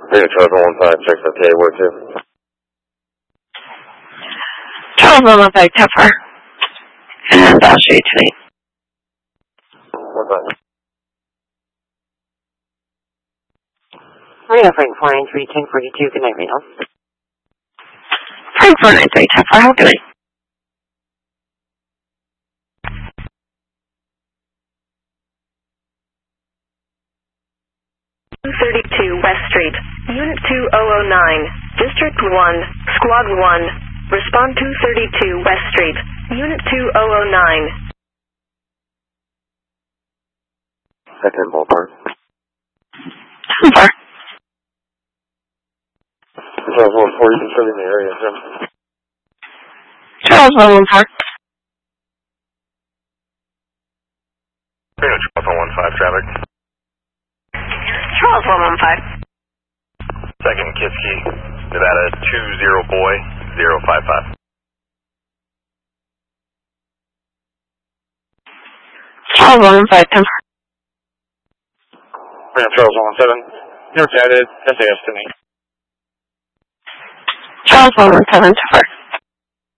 Charles 115, check the PA word 2. Charles 115, tougher. And I'll show you tonight. What's that? Reno Frank 493, 1042, good night, Reno. Frank 493, tougher, how good night. 232 West Street, Unit 2009, District 1, Squad 1, respond 232 West Street, Unit 2009. That's in ballpark. Ballpark. Charles 114, you can show me the area, Jim. Charles 114. Charles 115, traffic. Charles 115. Second Kiski, Nevada 20 boy 055. Charles 115, Charles 117, you're guided SAS to me. Charles 117, tougher.